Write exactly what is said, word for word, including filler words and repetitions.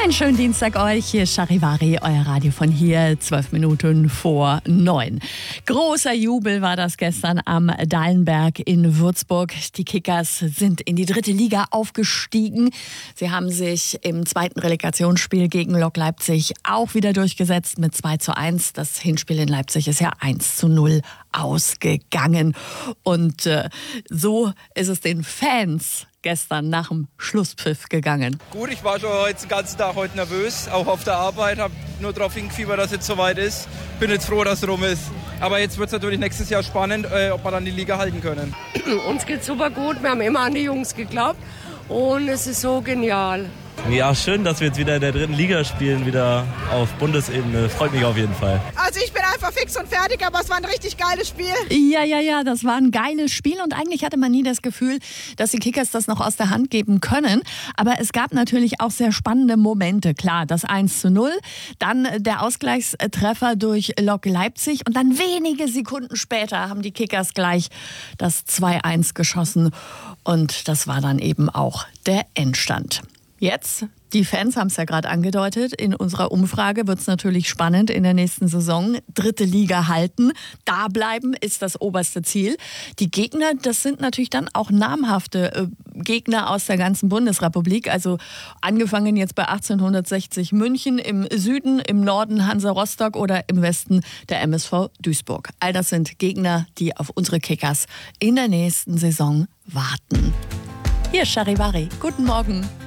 Einen schönen Dienstag euch. Hier ist Charivari, euer Radio von hier, zwölf Minuten vor neun. Großer Jubel war das gestern am Dallenberg in Würzburg. Die Kickers sind in die dritte Liga aufgestiegen. Sie haben sich im zweiten Relegationsspiel gegen Lok Leipzig auch wieder durchgesetzt mit zwei zu eins. Das Hinspiel in Leipzig ist ja eins zu null ausgegangen. Und äh, so ist es den Fans gestern nach dem Schlusspfiff gegangen. Gut, ich war schon heute den ganzen Tag heute nervös, auch auf der Arbeit, habe nur darauf hingefiebert, dass es jetzt soweit ist. Bin jetzt froh, dass es rum ist. Aber jetzt wird es natürlich nächstes Jahr spannend, äh, ob wir dann die Liga halten können. Uns geht's super gut, wir haben immer an die Jungs geglaubt und es ist so genial. Ja, schön, dass wir jetzt wieder in der dritten Liga spielen, wieder auf Bundesebene. Freut mich auf jeden Fall. Also ich bin einfach fix und fertig, aber es war ein richtig geiles Spiel. Ja, ja, ja, das war ein geiles Spiel und eigentlich hatte man nie das Gefühl, dass die Kickers das noch aus der Hand geben können. Aber es gab natürlich auch sehr spannende Momente. Klar, das eins zu null, dann der Ausgleichstreffer durch Lok Leipzig und dann wenige Sekunden später haben die Kickers gleich das zwei eins geschossen und das war dann eben auch der Endstand. Jetzt, die Fans haben es ja gerade angedeutet, in unserer Umfrage wird es natürlich spannend in der nächsten Saison. Dritte Liga halten, da bleiben ist das oberste Ziel. Die Gegner, das sind natürlich dann auch namhafte äh, Gegner aus der ganzen Bundesrepublik. Also angefangen jetzt bei achtzehnhundertsechzig München, im Süden, im Norden Hansa Rostock oder im Westen der M S V Duisburg. All das sind Gegner, die auf unsere Kickers in der nächsten Saison warten. Hier ist Charivari. Guten Morgen.